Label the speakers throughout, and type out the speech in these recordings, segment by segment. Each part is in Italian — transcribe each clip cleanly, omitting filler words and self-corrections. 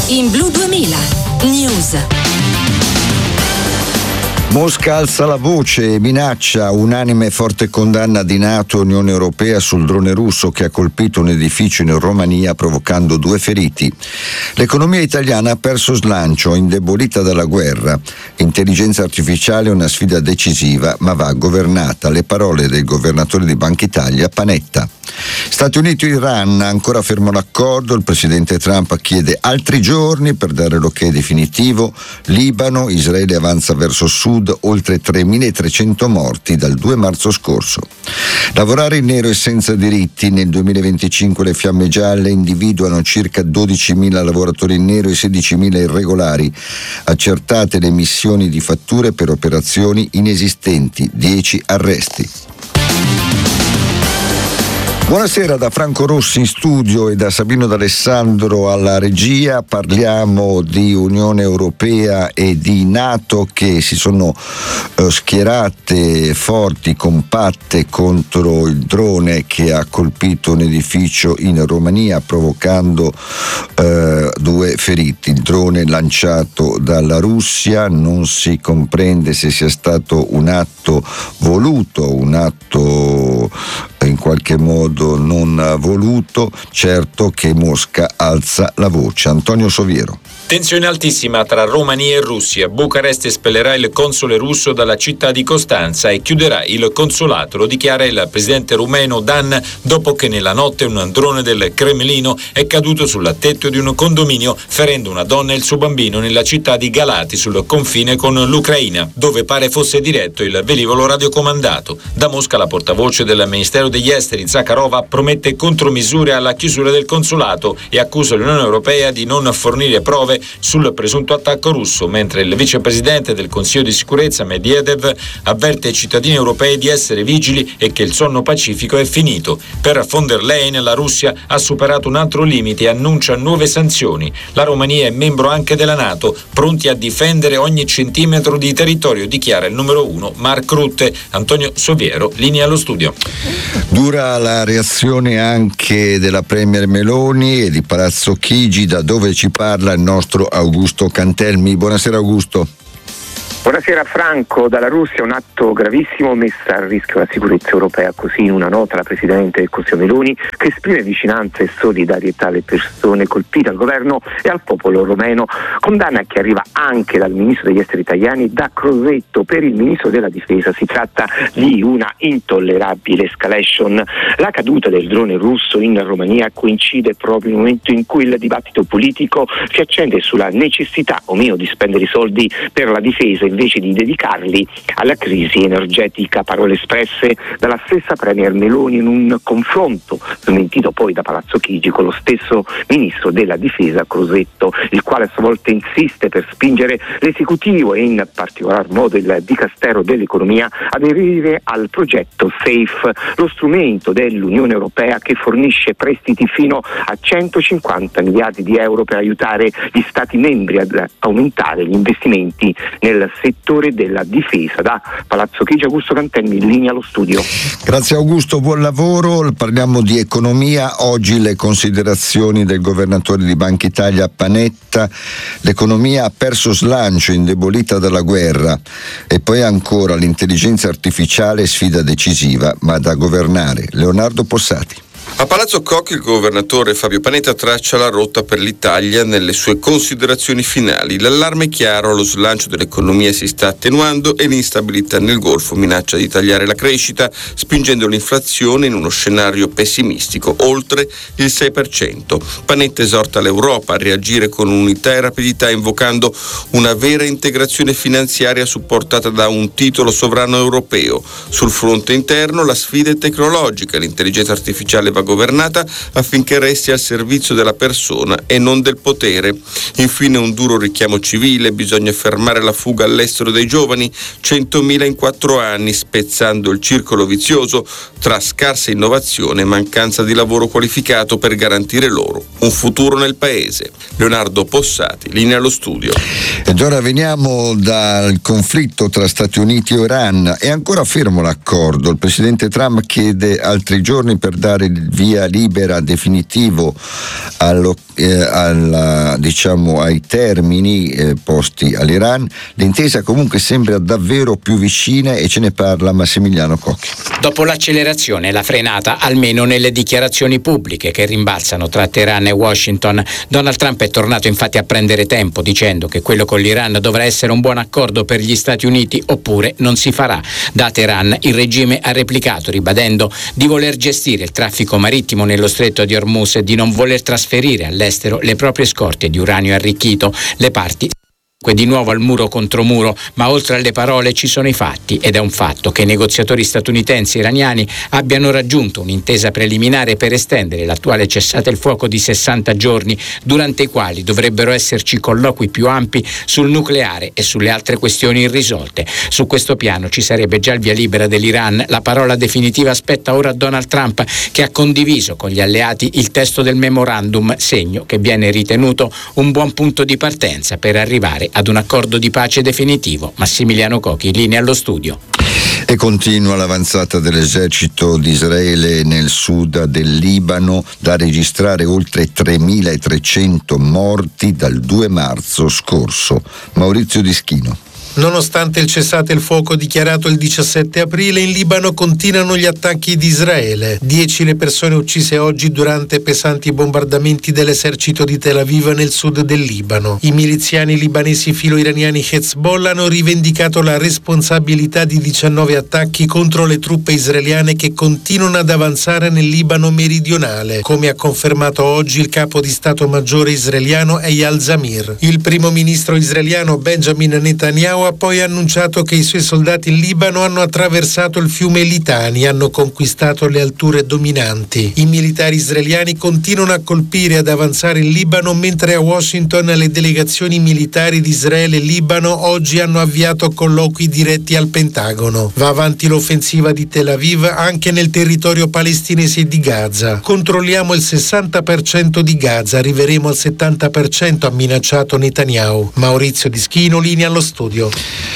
Speaker 1: In Blu 2000 News.
Speaker 2: Mosca alza la voce e minaccia unanime forte condanna di NATO e Unione Europea sul drone russo che ha colpito un edificio in Romania provocando 2 feriti. L'economia italiana ha perso slancio, indebolita dalla guerra. L'intelligenza artificiale è una sfida decisiva, ma va governata. Le parole del governatore di Banca Italia, Panetta. Stati Uniti e Iran, ancora fermo l'accordo, il presidente Trump chiede altri giorni per dare l'ok definitivo. Libano, Israele avanza verso sud, oltre 3.300 morti dal 2 marzo scorso. Lavorare in nero e senza diritti. Nel 2025 le Fiamme Gialle individuano circa 12.000 lavoratori in nero e 16.000 irregolari. Accertate le emissioni di fatture per operazioni inesistenti, 10 arresti. Buonasera da Franco Rossi in studio e da Sabino D'Alessandro alla regia. Parliamo di Unione Europea e di NATO che si sono schierate forti, compatte contro il drone che ha colpito un edificio in Romania provocando 2 feriti. Il drone lanciato dalla Russia, non si comprende se sia stato un atto voluto, un atto in qualche modo non voluto. Certo che Mosca alza la voce. Antonio Soviero.
Speaker 3: Tensione altissima tra Romania e Russia. Bucarest espellerà il console russo dalla città di Costanza e chiuderà il consolato, lo dichiara il presidente rumeno Dan, dopo che nella notte un drone del Cremlino è caduto sul tetto di un condominio, ferendo una donna e il suo bambino nella città di Galati, sul confine con l'Ucraina, dove pare fosse diretto il velivolo radiocomandato. Da Mosca la portavoce del Ministero degli Esteri, Zakharova, promette contromisure alla chiusura del consolato e accusa l'Unione Europea di non fornire prove sul presunto attacco russo, mentre il vicepresidente del Consiglio di Sicurezza Medvedev avverte i cittadini europei di essere vigili e che il sonno pacifico è finito. Per von der Leyen la Russia ha superato un altro limite e annuncia nuove sanzioni. La Romania è membro anche della NATO, pronti a difendere ogni centimetro di territorio, dichiara il numero 1 Mark Rutte. Antonio Soviero, linea allo studio.
Speaker 2: Dura la reazione anche della Premier Meloni e di Palazzo Chigi, da dove ci parla il nostro Augusto Cantelmi. Buonasera Augusto.
Speaker 4: Buonasera Franco. Dalla Russia un atto gravissimo, messa a rischio la sicurezza europea, così in una nota la Presidente del Consiglio Meloni, che esprime vicinanza e solidarietà alle persone colpite, al governo e al popolo romeno. Condanna che arriva anche dal Ministro degli Esteri italiani, da Crosetto. Per il Ministro della Difesa si tratta di una intollerabile escalation. La caduta del drone russo in Romania coincide proprio nel momento in cui il dibattito politico si accende sulla necessità o meno di spendere i soldi per la difesa invece di dedicarli alla crisi energetica, parole espresse dalla stessa Premier Meloni in un confronto smentito poi da Palazzo Chigi con lo stesso Ministro della Difesa Crosetto, il quale a sua volta insiste per spingere l'esecutivo e in particolar modo il Dicastero dell'Economia ad aderire al progetto SAFE, lo strumento dell'Unione Europea che fornisce prestiti fino a 150 miliardi di euro per aiutare gli Stati membri ad aumentare gli investimenti nel settore della difesa. Da Palazzo Chigi, Augusto Cantelmi, in linea allo studio.
Speaker 2: Grazie Augusto, buon lavoro. Parliamo di economia. Oggi le considerazioni del governatore di Banca Italia Panetta. L'economia ha perso slancio, indebolita dalla guerra. E poi ancora l'intelligenza artificiale, sfida decisiva, ma da governare. Leonardo Possati.
Speaker 5: A Palazzo Koch il governatore Fabio Panetta traccia la rotta per l'Italia nelle sue considerazioni finali. L'allarme è chiaro, lo slancio dell'economia si sta attenuando e l'instabilità nel Golfo minaccia di tagliare la crescita, spingendo l'inflazione in uno scenario pessimistico, oltre il 6%. Panetta esorta l'Europa a reagire con unità e rapidità, invocando una vera integrazione finanziaria supportata da un titolo sovrano europeo. Sul fronte interno la sfida è tecnologica, l'intelligenza artificiale va governata affinché resti al servizio della persona e non del potere. Infine un duro richiamo civile, bisogna fermare la fuga all'estero dei giovani, 100.000 in 4 anni, spezzando il circolo vizioso tra scarsa innovazione e mancanza di lavoro qualificato per garantire loro un futuro nel paese. Leonardo Possati, linea allo studio.
Speaker 2: Ed ora veniamo dal conflitto tra Stati Uniti e Iran. È ancora fermo l'accordo. Il presidente Trump chiede altri giorni per dare il via libera definitivo ai termini posti all'Iran. L'intesa comunque sembra davvero più vicina e ce ne parla Massimiliano Cocchi.
Speaker 6: Dopo l'accelerazione e la frenata, almeno nelle dichiarazioni pubbliche che rimbalzano tra Teheran e Washington, Donald Trump è tornato infatti a prendere tempo dicendo che quello con l'Iran dovrà essere un buon accordo per gli Stati Uniti oppure non si farà. Da Teheran il regime ha replicato ribadendo di voler gestire il traffico marittimo nello stretto di Hormuz e di non voler trasferire all'estero le proprie scorte di uranio arricchito. Le parti di nuovo al muro contro muro, ma oltre alle parole ci sono i fatti, ed è un fatto che i negoziatori statunitensi e iraniani abbiano raggiunto un'intesa preliminare per estendere l'attuale cessate il fuoco di 60 giorni, durante i quali dovrebbero esserci colloqui più ampi sul nucleare e sulle altre questioni irrisolte. Su questo piano ci sarebbe già il via libera dell'Iran. La parola definitiva spetta ora a Donald Trump, che ha condiviso con gli alleati il testo del memorandum, segno che viene ritenuto un buon punto di partenza per arrivare ad un accordo di pace definitivo. Massimiliano Cocchi, linea allo studio.
Speaker 2: E continua l'avanzata dell'esercito di Israele nel sud del Libano, da registrare oltre 3.300 morti dal 2 marzo scorso. Maurizio Dischino.
Speaker 7: Nonostante il cessate il fuoco dichiarato il 17 aprile, in Libano continuano gli attacchi di Israele. 10 le persone uccise oggi durante pesanti bombardamenti dell'esercito di Tel Aviv nel sud del Libano. I miliziani libanesi filo-iraniani Hezbollah hanno rivendicato la responsabilità di 19 attacchi contro le truppe israeliane che continuano ad avanzare nel Libano meridionale, come ha confermato oggi il capo di Stato Maggiore israeliano Eyal Zamir. Il primo ministro israeliano Benjamin Netanyahu ha poi annunciato che i suoi soldati in Libano hanno attraversato il fiume Litani e hanno conquistato le alture dominanti. I militari israeliani continuano a colpire e ad avanzare in Libano, mentre a Washington le delegazioni militari di Israele e Libano oggi hanno avviato colloqui diretti al Pentagono. Va avanti l'offensiva di Tel Aviv anche nel territorio palestinese di Gaza. Controlliamo il 60% di Gaza, arriveremo al 70%, ha minacciato Netanyahu. Maurizio Dischino, linea allo studio.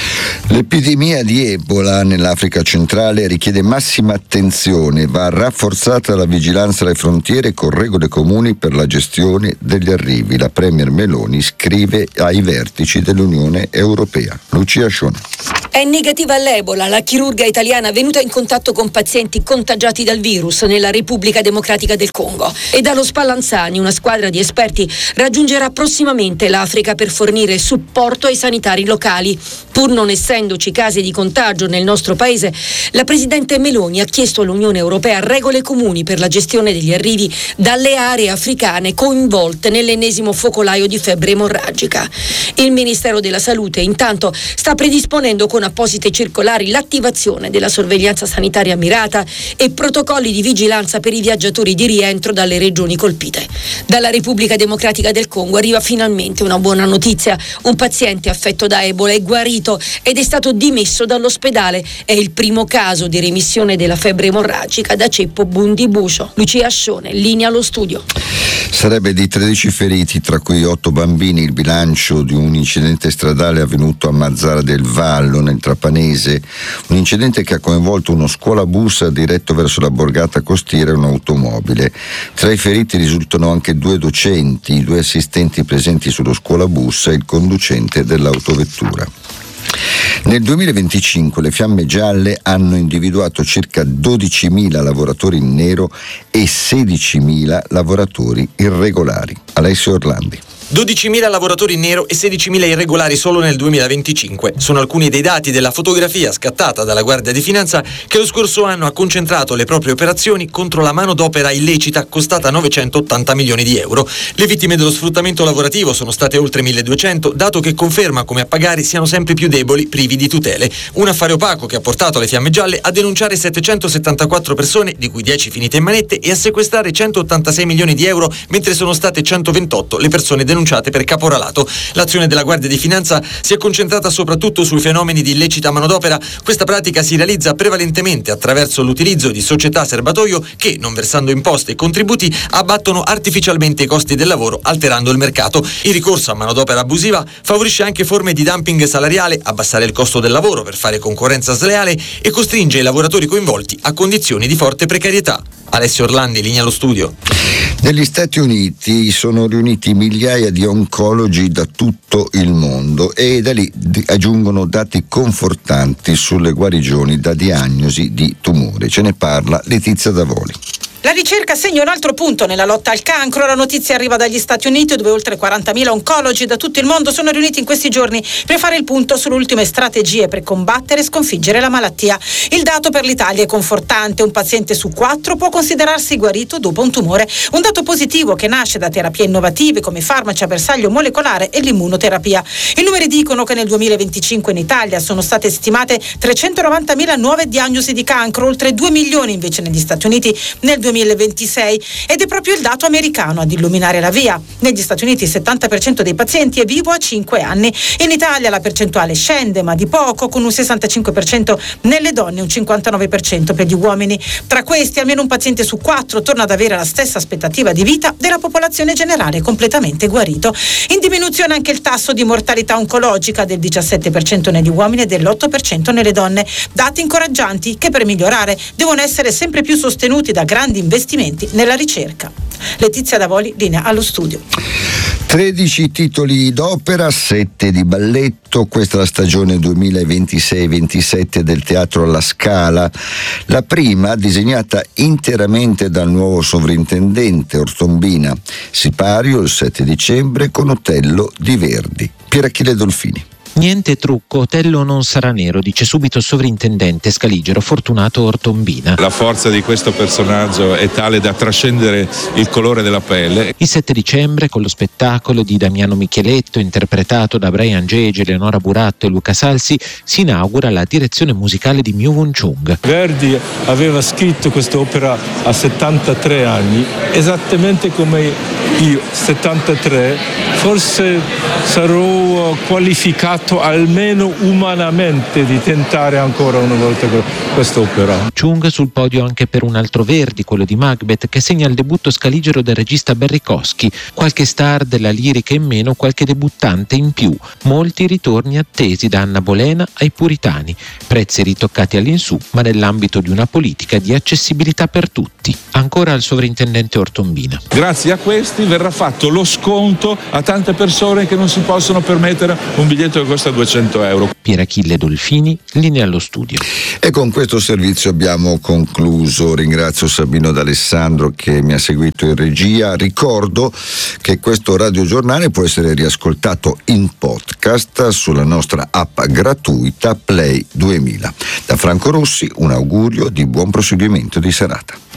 Speaker 2: L'epidemia di Ebola nell'Africa centrale richiede massima attenzione. Va rafforzata la vigilanza alle frontiere con regole comuni per la gestione degli arrivi. La Premier Meloni scrive ai vertici dell'Unione Europea. Lucia Scione.
Speaker 1: È negativa all'Ebola la chirurga italiana venuta in contatto con pazienti contagiati dal virus nella Repubblica Democratica del Congo. E dallo Spallanzani una squadra di esperti raggiungerà prossimamente l'Africa per fornire supporto ai sanitari locali. Pur non essendoci casi di contagio nel nostro paese, la Presidente Meloni ha chiesto all'Unione Europea regole comuni per la gestione degli arrivi dalle aree africane coinvolte nell'ennesimo focolaio di febbre emorragica. Il Ministero della Salute intanto sta predisponendo con apposite circolari l'attivazione della sorveglianza sanitaria mirata e protocolli di vigilanza per i viaggiatori di rientro dalle regioni colpite. Dalla Repubblica Democratica del Congo arriva finalmente una buona notizia. Un paziente affetto da Ebola è guarito ed è stato dimesso dall'ospedale. È il primo caso di remissione della febbre emorragica da ceppo Bundibugyo. Lucia Scione, linea allo studio.
Speaker 2: Sarebbe di 13 feriti, tra cui 8 bambini, il bilancio di un incidente stradale avvenuto a Mazzara del Vallo, nel Trapanese. Un incidente che ha coinvolto uno scuolabus diretto verso la borgata costiera e un'automobile. Tra i feriti risultano anche 2 docenti, i 2 assistenti presenti sullo scuolabus e il conducente dell'autovettura. Nel 2025 le Fiamme Gialle hanno individuato circa 12.000 lavoratori in nero e 16.000 lavoratori irregolari. Alessio Orlandi.
Speaker 8: 12.000 lavoratori in nero e 16.000 irregolari solo nel 2025. Sono alcuni dei dati della fotografia scattata dalla Guardia di Finanza, che lo scorso anno ha concentrato le proprie operazioni contro la manodopera illecita costata 980 milioni di euro. Le vittime dello sfruttamento lavorativo sono state oltre 1.200, dato che conferma come a pagare siano sempre più deboli, privi di tutele. Un affare opaco che ha portato le Fiamme Gialle a denunciare 774 persone, di cui 10 finite in manette, e a sequestrare 186 milioni di euro, mentre sono state 128 le persone denunciate denunciate per caporalato. L'azione della Guardia di Finanza si è concentrata soprattutto sui fenomeni di illecita manodopera. Questa pratica si realizza prevalentemente attraverso l'utilizzo di società serbatoio che, non versando imposte e contributi, abbattono artificialmente i costi del lavoro, alterando il mercato. Il ricorso a manodopera abusiva favorisce anche forme di dumping salariale, abbassare il costo del lavoro per fare concorrenza sleale, e costringe i lavoratori coinvolti a condizioni di forte precarietà. Alessio Orlandi, linea allo studio.
Speaker 2: Negli Stati Uniti sono riuniti migliaia di oncologi da tutto il mondo e da lì aggiungono dati confortanti sulle guarigioni da diagnosi di tumore. Ce ne parla Letizia Davoli.
Speaker 9: La ricerca segna un altro punto nella lotta al cancro. La notizia arriva dagli Stati Uniti, dove oltre 40.000 oncologi da tutto il mondo sono riuniti in questi giorni per fare il punto sulle ultime strategie per combattere e sconfiggere la malattia. Il dato per l'Italia è confortante: un paziente su 4 può considerarsi guarito dopo un tumore. Un dato positivo che nasce da terapie innovative come farmaci a bersaglio molecolare e l'immunoterapia. I numeri dicono che nel 2025 in Italia sono state stimate 390.000 nuove diagnosi di cancro, oltre 2 milioni invece negli Stati Uniti nel 2026, ed è proprio il dato americano ad illuminare la via. Negli Stati Uniti il 70% dei pazienti è vivo a 5 anni. In Italia la percentuale scende, ma di poco, con un 65% nelle donne e un 59% per gli uomini. Tra questi almeno un paziente su 4 torna ad avere la stessa aspettativa di vita della popolazione generale completamente guarito. In diminuzione anche il tasso di mortalità oncologica, del 17% negli uomini e dell'8% nelle donne. Dati incoraggianti che, per migliorare, devono essere sempre più sostenuti da grandi investimenti nella ricerca. Letizia Davoli, linea allo studio.
Speaker 2: 13 titoli d'opera, 7 di balletto. Questa è la stagione 2026-27 del Teatro alla Scala. La prima, disegnata interamente dal nuovo sovrintendente Ortombina. Sipario il 7 dicembre con Otello di Verdi. Pierachille Dolfini.
Speaker 10: Niente trucco, Otello non sarà nero, dice subito il sovrintendente scaligero Fortunato Ortombina.
Speaker 11: La forza di questo personaggio è tale da trascendere il colore della pelle.
Speaker 10: Il 7 dicembre, con lo spettacolo di Damiano Micheletto, interpretato da Brian Gege, Eleonora Buratto e Luca Salsi, si inaugura la direzione musicale di Myu Won Chung.
Speaker 12: Verdi aveva scritto quest'opera a 73 anni, esattamente come io, 73, forse sarò qualificato almeno umanamente di tentare ancora una volta quest'opera.
Speaker 10: Chung sul podio anche per un altro Verdi, quello di Macbeth, che segna il debutto scaligero del regista Berrikowski. Qualche star della lirica in meno, qualche debuttante in più. Molti ritorni attesi, da Anna Bolena ai Puritani. Prezzi ritoccati all'insù, ma nell'ambito di una politica di accessibilità per tutti. Ancora al sovrintendente Ortombina.
Speaker 11: Grazie a questi verrà fatto lo sconto a tante persone che non si possono permettere un biglietto che costa 200 euro.
Speaker 10: Pierachille Dolfini, linea allo studio.
Speaker 2: E con questo servizio abbiamo concluso. Ringrazio Sabino D'Alessandro che mi ha seguito in regia. Ricordo che questo radiogiornale può essere riascoltato in podcast sulla nostra app gratuita Play 2000. Da Franco Rossi un augurio di buon proseguimento di serata.